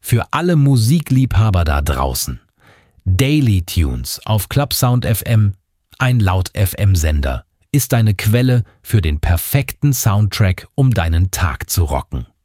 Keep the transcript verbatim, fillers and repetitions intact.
Für alle Musikliebhaber da draußen. Daily Tunes auf Clubsound F M, ein Laut-F M-Sender, ist deine Quelle für den perfekten Soundtrack, um deinen Tag zu rocken.